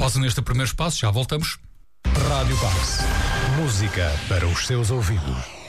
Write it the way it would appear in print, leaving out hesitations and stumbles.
Pausa neste primeiro espaço, já voltamos. Rádio Pax. Música para os seus ouvidos.